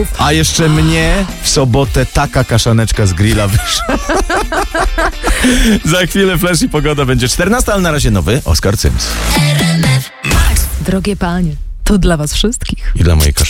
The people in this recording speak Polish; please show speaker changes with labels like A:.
A: A jeszcze mnie w sobotę taka kaszaneczka z grilla wyszła. Za chwilę flash i pogoda będzie 14, ale na razie nowy Oskar Cyms.
B: Drogie panie, to dla was wszystkich.
A: I dla mojej kaszanki.